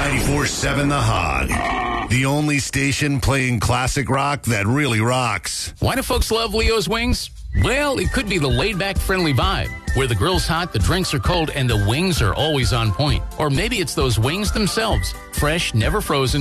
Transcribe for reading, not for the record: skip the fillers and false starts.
94.7 The Hog. The only station playing classic rock that really rocks. Why do folks love Leo's Wings? Well, it could be the laid-back, friendly vibe, where the grill's hot, the drinks are cold, and the wings are always on point. Or maybe it's those wings themselves, fresh, never frozen,